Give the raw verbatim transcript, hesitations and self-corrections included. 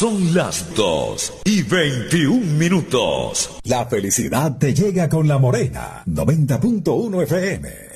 Son las dos y veintiún minutos. La felicidad te llega con La Morena, noventa punto uno F M.